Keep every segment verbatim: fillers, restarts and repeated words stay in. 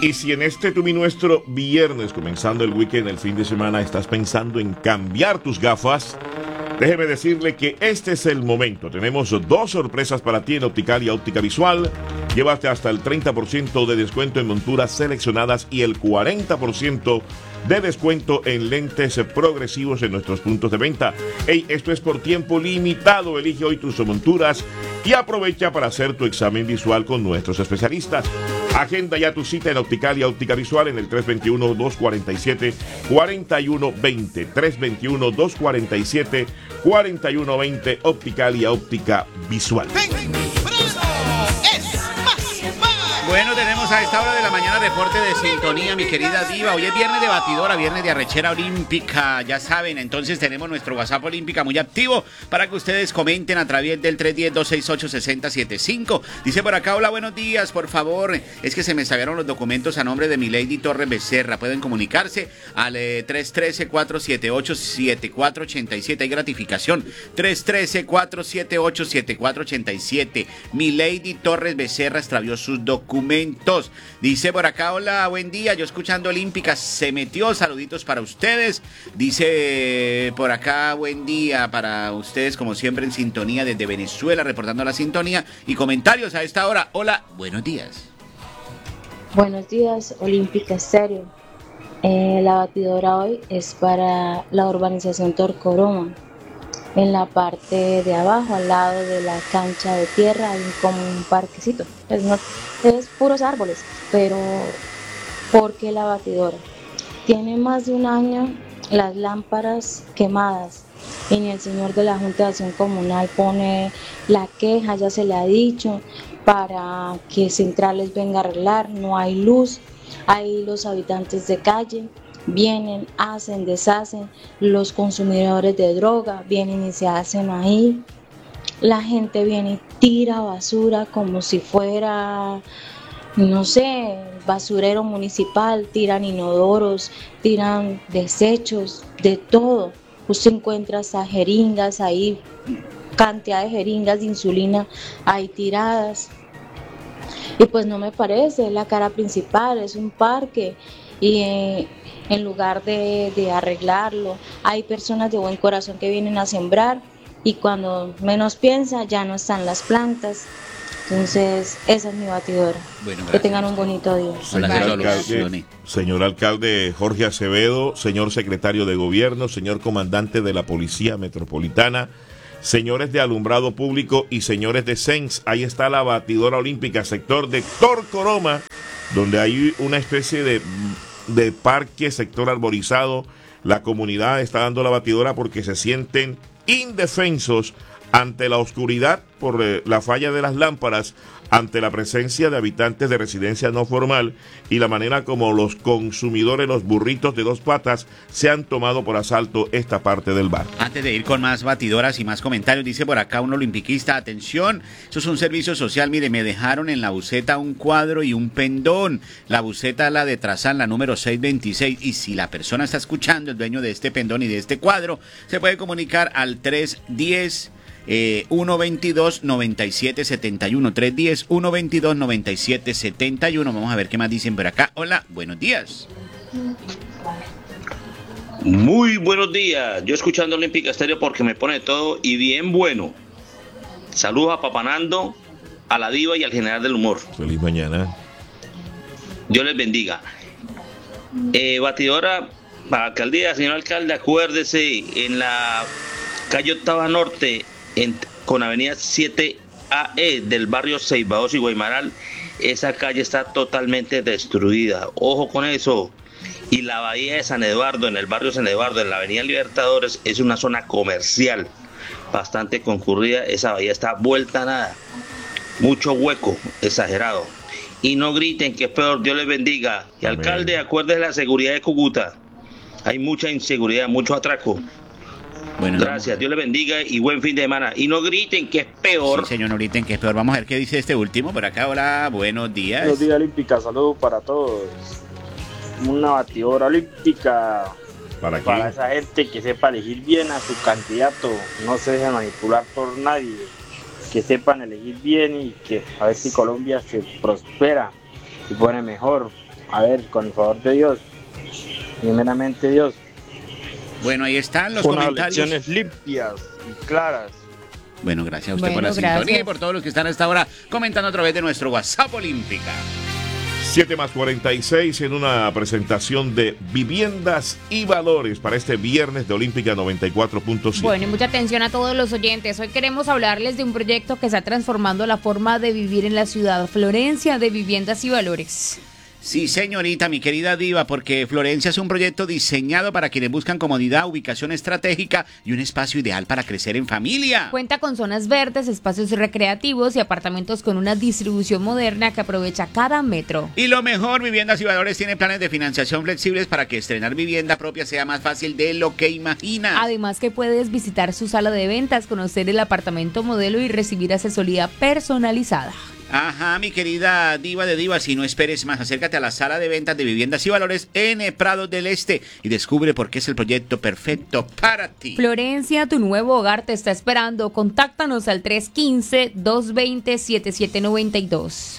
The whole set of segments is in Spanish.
Y si en este tu mi nuestro viernes, comenzando el weekend, el fin de semana, estás pensando en cambiar tus gafas, déjeme decirle que este es el momento. Tenemos dos sorpresas para ti en Opticalia Óptica Visual. Llévate hasta el treinta por ciento de descuento en monturas seleccionadas y el cuarenta por ciento de descuento en lentes progresivos en nuestros puntos de venta. Hey, esto es por tiempo limitado. Elige hoy tus monturas y aprovecha para hacer tu examen visual con nuestros especialistas. Agenda ya tu cita en Opticalia Óptica Visual en el tres dos uno, dos cuatro siete, cuatro uno dos cero. tres dos uno, dos cuatro siete, cuatro uno dos cero. Opticalia Óptica Visual. Bueno, tenemos a esta hora de la mañana reporte de sintonía, mi querida diva. Hoy es viernes de batidora, viernes de arrechera olímpica, ya saben. Entonces tenemos nuestro WhatsApp olímpica muy activo para que ustedes comenten a través del tres uno cero, dos seis ocho, seis cero siete cinco. Dice por acá, hola, buenos días, por favor. Es que se me extraviaron los documentos a nombre de Milady Torres Becerra. Pueden comunicarse al eh, tres uno tres, cuatro siete ocho, siete cuatro ocho siete. Hay gratificación. tres uno tres, cuatro siete ocho, siete cuatro ocho siete. Milady Torres Becerra extravió sus documentos. Dice por acá, hola, buen día, yo escuchando Olímpica, se metió, saluditos para ustedes. Dice por acá, buen día para ustedes, como siempre en sintonía desde Venezuela, reportando la sintonía y comentarios a esta hora. Hola, buenos días. Buenos días, Olímpica Estéreo. Eh, la batidora hoy es para la urbanización Torcoroma. En la parte de abajo, al lado de la cancha de tierra, hay como un parquecito. Pues no, es puros árboles, pero ¿por qué la batidora? Tiene más de un año las lámparas quemadas y ni el señor de la Junta de Acción Comunal pone la queja, ya se le ha dicho, para que Centrales venga a arreglar. No hay luz, hay los habitantes de calle. Vienen, hacen, deshacen, los consumidores de droga vienen y se hacen ahí. La gente viene y tira basura como si fuera, no sé, basurero municipal. Tiran inodoros, tiran desechos, de todo. Usted encuentra hasta jeringas ahí, cantidad de jeringas de insulina ahí tiradas. Y pues no me parece, la cara principal, es un parque. Y eh, en lugar de, de arreglarlo, hay personas de buen corazón que vienen a sembrar y cuando menos piensa ya no están las plantas. Entonces esa es mi batidora. Bueno, que tengan un bonito día. Señor alcalde, señor alcalde Jorge Acevedo, señor secretario de gobierno, señor comandante de la Policía Metropolitana, señores de Alumbrado Público y señores de C E N S, ahí está la batidora olímpica, sector de Torcoroma, donde hay una especie de, de parque, sector arborizado. La comunidad está dando la batidora porque se sienten indefensos ante la oscuridad por eh, la falla de las lámparas, ante la presencia de habitantes de residencia no formal y la manera como los consumidores, los burritos de dos patas, se han tomado por asalto esta parte del bar. Antes de ir con más batidoras y más comentarios, dice por acá un olimpiquista, atención, eso es un servicio social, mire, me dejaron en la buceta un cuadro y un pendón. La buceta la de Trazán, la número seiscientos veintiséis, y si la persona está escuchando, el dueño de este pendón y de este cuadro, se puede comunicar al tres uno cero, Eh, uno veintidós, noventa y siete setenta y uno. tres uno cero, uno veintidós, noventa y siete setenta y uno. Vamos a ver qué más dicen por acá. Hola, buenos días. Muy buenos días. Yo escuchando Olímpica Estéreo porque me pone todo y bien bueno. Saludos a Papanando, a la diva y al general del humor. Feliz mañana. Dios les bendiga. Eh, batidora para alcaldía, señor alcalde, acuérdese, en la calle Octava Norte, En, con avenida siete A E del barrio Ceibados y Guaymaral, esa calle está totalmente destruida. Ojo con eso. Y la bahía de San Eduardo, en el barrio San Eduardo, en la avenida Libertadores, es una zona comercial bastante concurrida. Esa bahía está vuelta a nada. Mucho hueco, exagerado. Y no griten que es peor, Dios les bendiga. Y Amén. Alcalde, acuérdese de la seguridad de Cúcuta. Hay mucha inseguridad, mucho atraco. Bueno, gracias, Dios le bendiga y buen fin de semana. Y no griten que es peor. Sí, señor, no griten que es peor. Vamos a ver qué dice este último por acá. Hola, buenos días. Buenos días, Olímpica. Saludos para todos. Una batidora olímpica ¿Para, para esa gente que sepa elegir bien a su candidato. No se dejen manipular por nadie. Que sepan elegir bien y que a ver si Colombia se prospera y pone mejor. A ver, con el favor de Dios, primeramente Dios. Bueno, ahí están los Unas comentarios. elecciones limpias y claras. Bueno, gracias a usted Bueno, por la gracias. sintonía y por todos los que están a esta hora comentando a través de nuestro WhatsApp Olímpica. siete más cuarenta y seis en una presentación de viviendas y valores para este viernes de Olímpica noventa y cuatro punto siete. Bueno, y mucha atención a todos los oyentes. Hoy queremos hablarles de un proyecto que está transformando la forma de vivir en la ciudad, Florencia, de Viviendas y Valores. Sí, señorita, mi querida diva, porque Florencia es un proyecto diseñado para quienes buscan comodidad, ubicación estratégica y un espacio ideal para crecer en familia. Cuenta con zonas verdes, espacios recreativos y apartamentos con una distribución moderna que aprovecha cada metro. Y lo mejor, Viviendas y Valores tiene planes de financiación flexibles para que estrenar vivienda propia sea más fácil de lo que imaginas. Además que puedes visitar su sala de ventas, conocer el apartamento modelo y recibir asesoría personalizada. Ajá, mi querida diva de divas, y no esperes más, acércate a la sala de ventas de Viviendas y Valores en Prados del Este y descubre por qué es el proyecto perfecto para ti. Florencia, tu nuevo hogar te está esperando. Contáctanos al tres uno cinco, dos dos cero, siete siete nueve dos.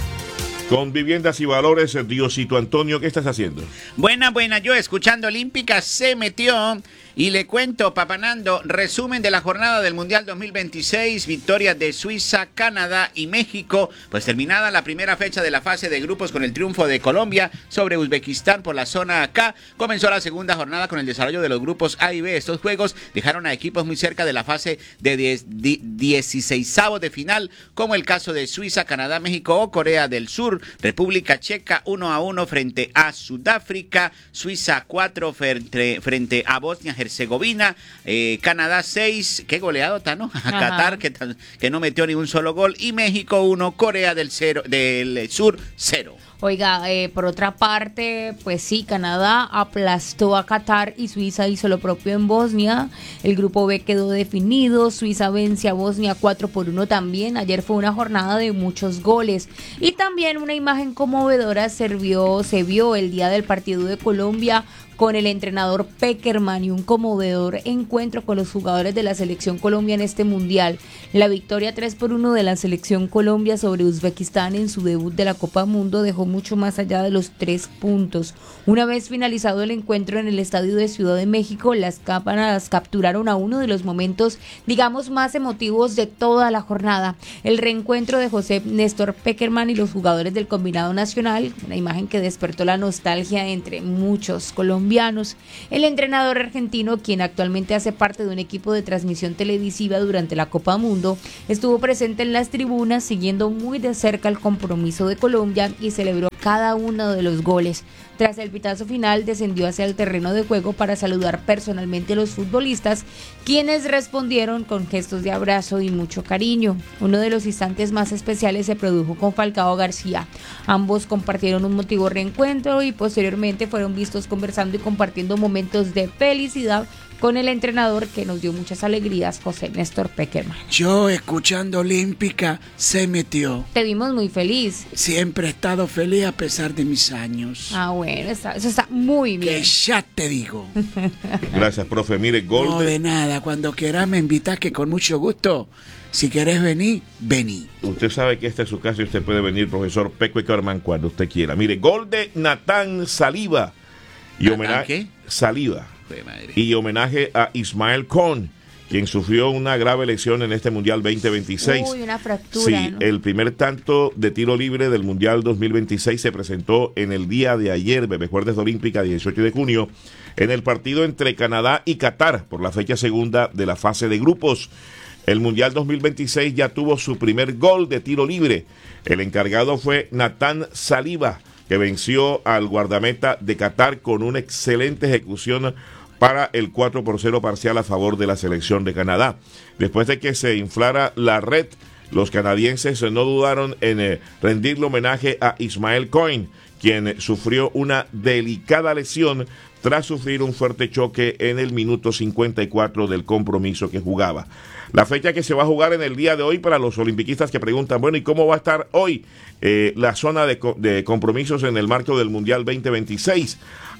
Con Viviendas y Valores, Diosito Antonio, ¿qué estás haciendo? Buena, buena, yo escuchando Olímpica se metió y le cuento, Papanando, resumen de la jornada del Mundial dos mil veintiséis, victorias de Suiza, Canadá y México, pues terminada la primera fecha de la fase de grupos con el triunfo de Colombia sobre Uzbekistán por la zona K, comenzó la segunda jornada con el desarrollo de los grupos A y B. Estos juegos dejaron a equipos muy cerca de la fase de dieciseisavos de final, como el caso de Suiza, Canadá, México o Corea del Sur. República Checa uno a uno frente a Sudáfrica, Suiza cuatro frente, frente a Bosnia Herzegovina, eh, Canadá seis, qué goleado, Tano, a Qatar que, que no metió ni un solo gol, y México uno, Corea del, cero, del Sur cero. Oiga, eh, por otra parte, pues sí, Canadá aplastó a Qatar y Suiza hizo lo propio en Bosnia. El grupo B quedó definido, Suiza vence a Bosnia cuatro por uno también. Ayer fue una jornada de muchos goles. Y también una imagen conmovedora servió, se vio el día del partido de Colombia con el entrenador Pekerman y un conmovedor encuentro con los jugadores de la selección Colombia en este mundial. La victoria tres por uno de la selección Colombia sobre Uzbekistán en su debut de la Copa Mundo dejó mucho más allá de los tres puntos. Una vez finalizado el encuentro en el estadio de Ciudad de México, las cámaras capturaron a uno de los momentos, digamos, más emotivos de toda la jornada. El reencuentro de José Néstor Pekerman y los jugadores del combinado nacional, una imagen que despertó la nostalgia entre muchos colombianos. El entrenador argentino, quien actualmente hace parte de un equipo de transmisión televisiva durante la Copa Mundo, estuvo presente en las tribunas siguiendo muy de cerca el compromiso de Colombia y celebró cada uno de los goles. Tras el pitazo final, descendió hacia el terreno de juego para saludar personalmente a los futbolistas, quienes respondieron con gestos de abrazo y mucho cariño. Uno de los instantes más especiales se produjo con Falcao García. Ambos compartieron un emotivo reencuentro y posteriormente fueron vistos conversando y compartiendo momentos de felicidad con el entrenador que nos dio muchas alegrías, José Néstor Pekerman. Yo, escuchando Olímpica, se metió. Te vimos muy feliz. Siempre he estado feliz a pesar de mis años. Ah, bueno, está, eso está muy bien. Que ya te digo. Gracias, profe. Mire, gol No, de... de nada. Cuando quieras me invitas, que con mucho gusto. Si querés venir, vení. Usted sabe que esta es su casa y usted puede venir, profesor Pekerman, cuando usted quiera. Mire, gol de Natán Saliba. Y ¿Natán homenaje... qué? Saliba. Madre. Y homenaje a Ismael Cohn, quien sufrió una grave lesión en este Mundial veinte veintiséis. Uy, una fractura, Sí, ¿no? el primer tanto de tiro libre del Mundial dos mil veintiséis se presentó en el día de ayer, Bebé Jueves de Olímpica, dieciocho de junio, en el partido entre Canadá y Qatar por la fecha segunda de la fase de grupos. El Mundial dos mil veintiséis ya tuvo su primer gol de tiro libre. El encargado fue Natán Saliba, que venció al guardameta de Qatar con una excelente ejecución para el cuatro por cero parcial a favor de la selección de Canadá. Después de que se inflara la red, los canadienses no dudaron en eh, rendirle homenaje a Ismael Cohn, quien sufrió una delicada lesión tras sufrir un fuerte choque en el minuto cincuenta y cuatro del compromiso que jugaba. La fecha que se va a jugar en el día de hoy, para los olimpiquistas que preguntan, bueno, ¿y cómo va a estar hoy eh, la zona de, de compromisos en el marco del Mundial veinte veintiséis?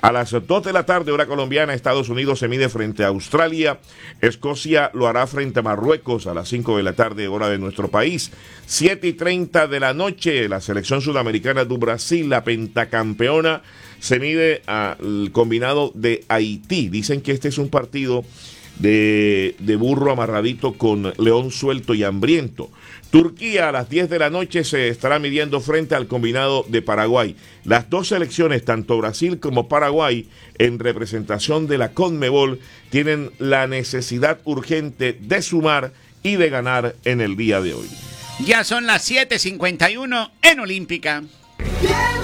A las dos de la tarde, hora colombiana, Estados Unidos se mide frente a Australia. Escocia lo hará frente a Marruecos a las cinco de la tarde, hora de nuestro país. siete y treinta de la noche, la selección sudamericana do Brasil, la pentacampeona, se mide al combinado de Haití. Dicen que este es un partido de, de burro amarradito con león suelto y hambriento. Turquía a las diez de la noche se estará midiendo frente al combinado de Paraguay. Las dos selecciones, tanto Brasil como Paraguay, en representación de la Conmebol, tienen la necesidad urgente de sumar y de ganar en el día de hoy. Ya son las siete cincuenta y uno en Olímpica.